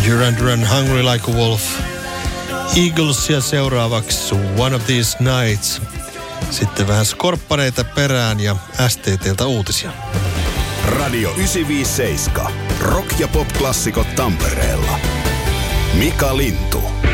Duran Duran, Hungry Like a Wolf. Eagles ja seuraavaksi One of These Nights. Sitten vähän skorppareita perään ja STT:ltä uutisia. Radio 957. Rock- ja pop-klassikot Tampereella. Mika Lintu.